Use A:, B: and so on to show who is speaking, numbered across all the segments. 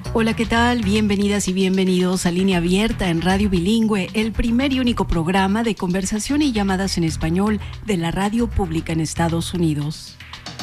A: Hola, ¿qué tal? Bienvenidas y bienvenidos a Línea Abierta en Radio Bilingüe, el primer y único programa de conversación y llamadas en español de la radio pública en Estados Unidos.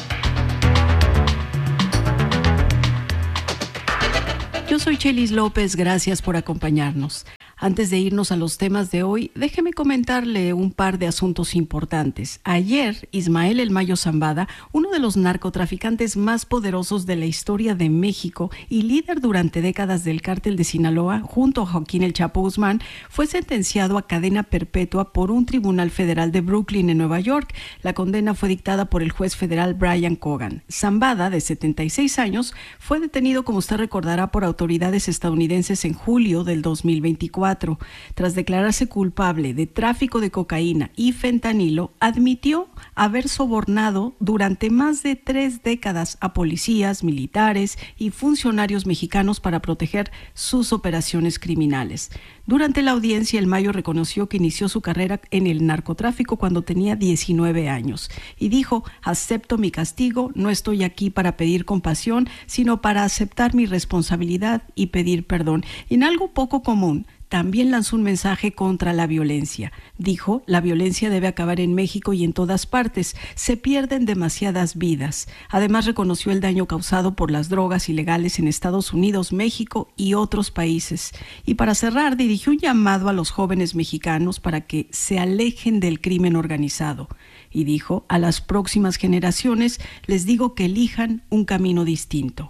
A: Yo soy Chelis López, gracias por acompañarnos. Antes de irnos a los temas de hoy, déjeme comentarle un par de asuntos importantes. Ayer, Ismael El Mayo Zambada, uno de los narcotraficantes más poderosos de la historia de México y líder durante décadas del cártel de Sinaloa, junto a Joaquín El Chapo Guzmán, fue sentenciado a cadena perpetua por un tribunal federal de Brooklyn, en Nueva York. La condena fue dictada por el juez federal Brian Cogan. Zambada, de 76 años, fue detenido, como usted recordará, por autoridades estadounidenses en julio del 2024. Tras declararse culpable de tráfico de cocaína y fentanilo, admitió haber sobornado durante más de 3 décadas a policías, militares y funcionarios mexicanos para proteger sus operaciones criminales. Durante la audiencia, El Mayo reconoció que inició su carrera en el narcotráfico cuando tenía 19 años y dijo: acepto mi castigo, no estoy aquí para pedir compasión, sino para aceptar mi responsabilidad y pedir perdón. Y en algo poco común, también lanzó un mensaje contra la violencia. Dijo: la violencia debe acabar en México y en todas partes. Se pierden demasiadas vidas. Además, reconoció el daño causado por las drogas ilegales en Estados Unidos, México y otros países. Y para cerrar, dirigió un llamado a los jóvenes mexicanos para que se alejen del crimen organizado. Y dijo: a las próximas generaciones les digo que elijan un camino distinto.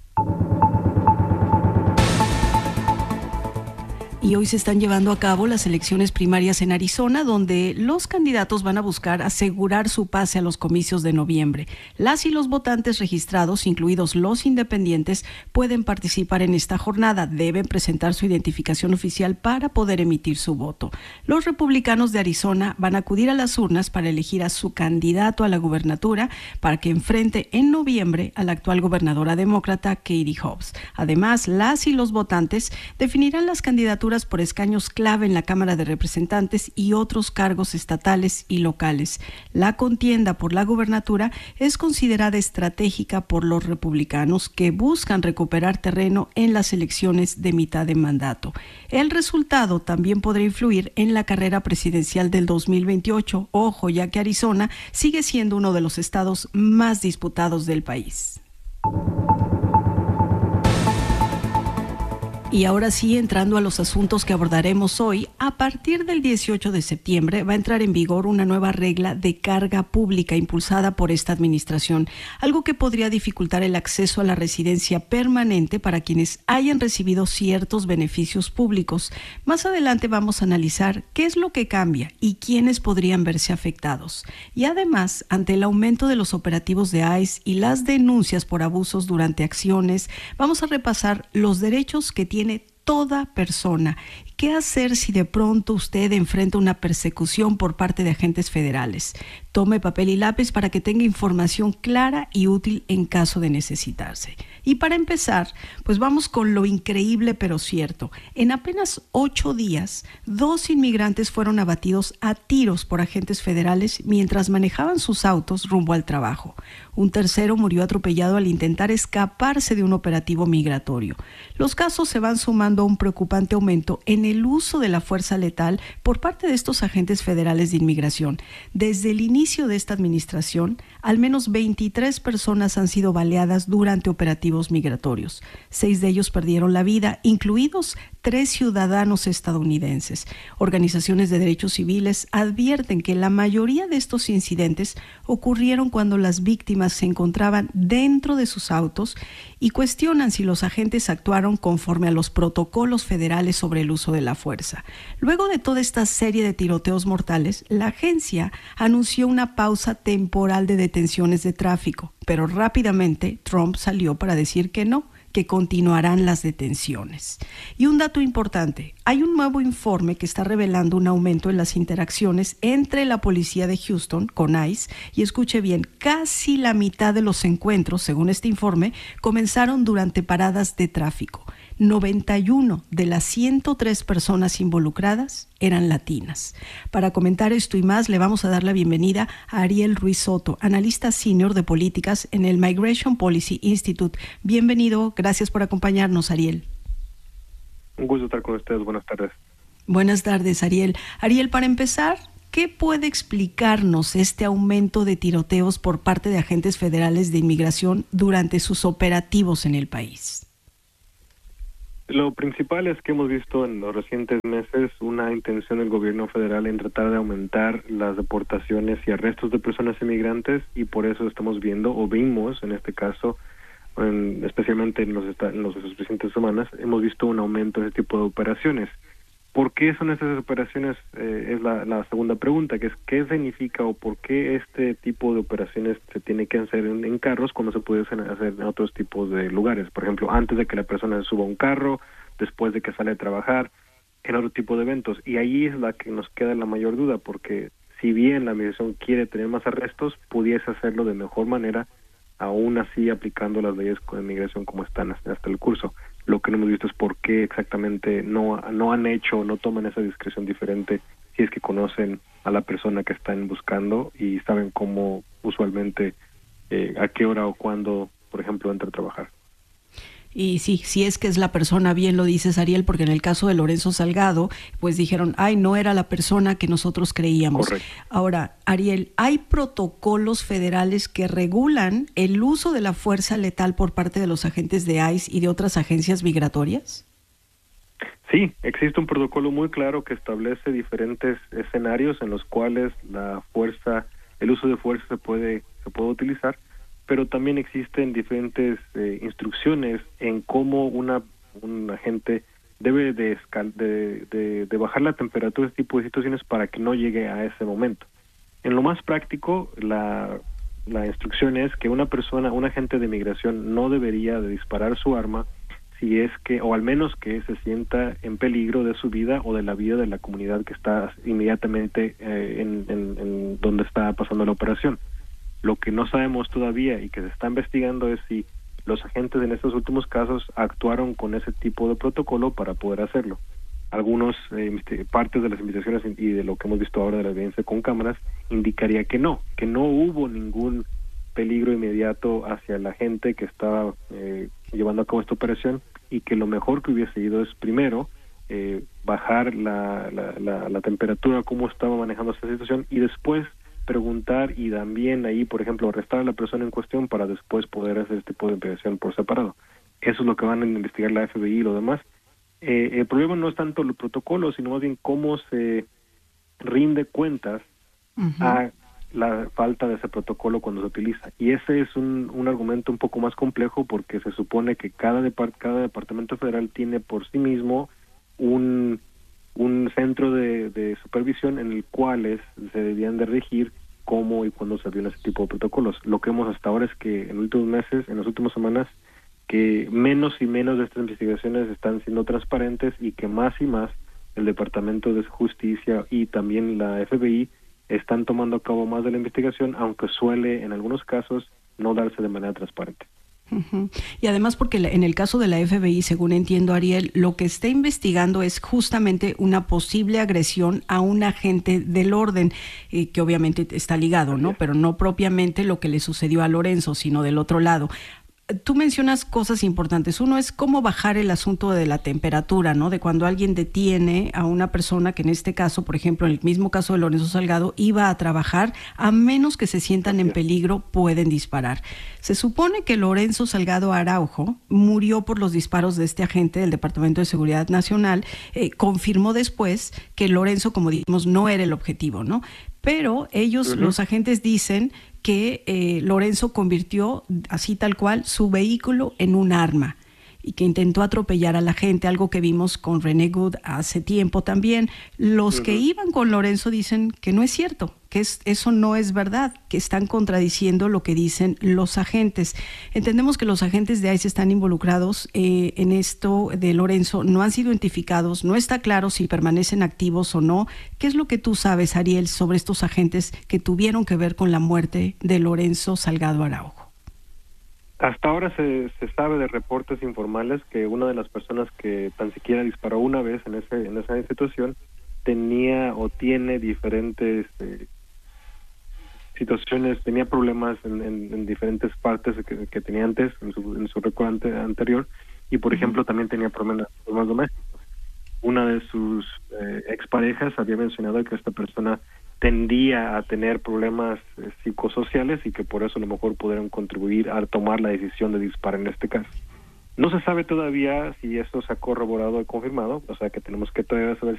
A: Y hoy se están llevando a cabo las elecciones primarias en Arizona, donde los candidatos van a buscar asegurar su pase a los comicios de noviembre. Las y los votantes registrados, incluidos los independientes, pueden participar en esta jornada. Deben presentar su identificación oficial para poder emitir su voto. Los republicanos de Arizona van a acudir a las urnas para elegir a su candidato a la gubernatura para que enfrente en noviembre a la actual gobernadora demócrata Katie Hobbs. Además, las y los votantes definirán las candidaturas por escaños clave en la Cámara de Representantes y otros cargos estatales y locales. La contienda por la gubernatura es considerada estratégica por los republicanos, que buscan recuperar terreno en las elecciones de mitad de mandato. El resultado también podrá influir en la carrera presidencial del 2028. Ojo, ya que Arizona sigue siendo uno de los estados más disputados del país. Y ahora sí, entrando a los asuntos que abordaremos hoy, a partir del 18 de septiembre va a entrar en vigor una nueva regla de carga pública impulsada por esta administración, algo que podría dificultar el acceso a la residencia permanente para quienes hayan recibido ciertos beneficios públicos. Más adelante vamos a analizar qué es lo que cambia y quiénes podrían verse afectados. Y además, ante el aumento de los operativos de ICE y las denuncias por abusos durante acciones, vamos a repasar los derechos que tiene toda persona. ¿Qué hacer si de pronto usted enfrenta una persecución por parte de agentes federales? Tome papel y lápiz para que tenga información clara y útil en caso de necesitarse. Y para empezar, pues vamos con lo increíble pero cierto. En apenas 8 días, 2 inmigrantes fueron abatidos a tiros por agentes federales mientras manejaban sus autos rumbo al trabajo. Un tercero murió atropellado al intentar escaparse de un operativo migratorio. Los casos se van sumando a un preocupante aumento en el uso de la fuerza letal por parte de estos agentes federales de inmigración. Desde el inicio de esta administración, al menos 23 personas han sido baleadas durante operativos migratorios. 6 de ellos perdieron la vida, incluidos 3 ciudadanos estadounidenses. Organizaciones de derechos civiles advierten que la mayoría de estos incidentes ocurrieron cuando las víctimas se encontraban dentro de sus autos y cuestionan si los agentes actuaron conforme a los protocolos federales sobre el uso de la fuerza. Luego de toda esta serie de tiroteos mortales, la agencia anunció una pausa temporal de detenciones de tráfico, pero rápidamente Trump salió para decir que no, que continuarán las detenciones. Y un dato importante, hay un nuevo informe que está revelando un aumento en las interacciones entre la policía de Houston con ICE, y escuche bien, casi la mitad de los encuentros, según este informe, comenzaron durante paradas de tráfico. 91 de las 103 personas involucradas eran latinas. Para comentar esto y más, le vamos a dar la bienvenida a Ariel Ruiz Soto, analista senior de políticas en el Migration Policy Institute. Bienvenido, gracias por acompañarnos, Ariel.
B: Un gusto estar con ustedes, buenas tardes.
A: Buenas tardes, Ariel. Ariel, para empezar, ¿qué puede explicarnos este aumento de tiroteos por parte de agentes federales de inmigración durante sus operativos en el país?
B: Lo principal es que hemos visto en los recientes meses una intención del gobierno federal en tratar de aumentar las deportaciones y arrestos de personas inmigrantes, y por eso estamos viendo, o vimos en este caso, especialmente en los recientes semanas, hemos visto un aumento de este tipo de operaciones. ¿Por qué son estas operaciones? Es la segunda pregunta, que es ¿qué significa o por qué este tipo de operaciones se tiene que hacer en carros cuando se puede hacer en otros tipos de lugares? Por ejemplo, antes de que la persona se suba a un carro, después de que sale a trabajar, en otro tipo de eventos. Y ahí es la que nos queda la mayor duda, porque si bien la migración quiere tener más arrestos, pudiese hacerlo de mejor manera, aún así aplicando las leyes de migración como están hasta el curso. Lo que no hemos visto es por qué exactamente no han hecho, no toman esa discreción diferente si es que conocen a la persona que están buscando y saben cómo usualmente, a qué hora o cuándo, por ejemplo, entra a trabajar.
A: Y sí, si es que es la persona, bien lo dices, Ariel, porque en el caso de Lorenzo Salgado, pues dijeron, no era la persona que nosotros creíamos.
B: Correcto.
A: Ahora, Ariel, ¿hay protocolos federales que regulan el uso de la fuerza letal por parte de los agentes de ICE y de otras agencias migratorias?
B: Sí, existe un protocolo muy claro que establece diferentes escenarios en los cuales el uso de fuerza se puede utilizar, pero también existen diferentes instrucciones en cómo un agente debe de bajar la temperatura de este tipo de situaciones para que no llegue a ese momento. En lo más práctico, la instrucción es que un agente de migración no debería de disparar su arma si es que, o al menos que se sienta en peligro de su vida o de la vida de la comunidad que está inmediatamente en donde está pasando la operación. Lo que no sabemos todavía y que se está investigando es si los agentes en estos últimos casos actuaron con ese tipo de protocolo para poder hacerlo. Algunos partes de las investigaciones y de lo que hemos visto ahora de la evidencia con cámaras indicaría que no hubo ningún peligro inmediato hacia la gente que estaba llevando a cabo esta operación, y que lo mejor que hubiese ido es primero bajar la temperatura, cómo estaba manejando esta situación, y después preguntar y también ahí, por ejemplo, arrestar a la persona en cuestión para después poder hacer este tipo de investigación por separado. Eso es lo que van a investigar la FBI y lo demás. El problema no es tanto los protocolos, sino más bien cómo se rinde cuentas a la falta de ese protocolo cuando se utiliza. Y ese es un argumento un poco más complejo, porque se supone que cada departamento federal tiene por sí mismo un centro de supervisión en el cual se debían de regir cómo y cuándo se viola ese tipo de protocolos. Lo que vemos hasta ahora es que en las últimas semanas, que menos y menos de estas investigaciones están siendo transparentes, y que más y más el Departamento de Justicia y también la FBI están tomando a cabo más de la investigación, aunque suele en algunos casos no darse de manera transparente.
A: Y además porque en el caso de la FBI, según entiendo, Ariel, lo que está investigando es justamente una posible agresión a un agente del orden, que obviamente está ligado, ¿no? Pero no propiamente lo que le sucedió a Lorenzo, sino del otro lado. Tú mencionas cosas importantes. Uno es cómo bajar el asunto de la temperatura, ¿no? De cuando alguien detiene a una persona que en este caso, por ejemplo, en el mismo caso de Lorenzo Salgado, iba a trabajar, a menos que se sientan en peligro, pueden disparar. Se supone que Lorenzo Salgado Araujo murió por los disparos de este agente del Departamento de Seguridad Nacional. Confirmó después que Lorenzo, como dijimos, no era el objetivo, ¿no? Pero ellos, los agentes, dicen que Lorenzo convirtió, así tal cual, su vehículo en un arma y que intentó atropellar a la gente, algo que vimos con René Good hace tiempo también. Los que iban con Lorenzo dicen que no es cierto, que eso no es verdad, que están contradiciendo lo que dicen los agentes. Entendemos que los agentes de ICE están involucrados en esto de Lorenzo, no han sido identificados, no está claro si permanecen activos o no. ¿Qué es lo que tú sabes, Ariel, sobre estos agentes que tuvieron que ver con la muerte de Lorenzo Salgado Araujo?
B: Hasta ahora se sabe de reportes informales que una de las personas que tan siquiera disparó una vez en esa situación tenía o tiene diferentes situaciones, tenía problemas en diferentes partes que tenía antes, en su récord anterior, y por ejemplo también tenía problemas domésticos. Una de sus exparejas había mencionado que esta persona tendía a tener problemas psicosociales y que por eso a lo mejor pudieron contribuir a tomar la decisión de disparar en este caso. No se sabe todavía si eso se ha corroborado o confirmado, o sea que tenemos que todavía saber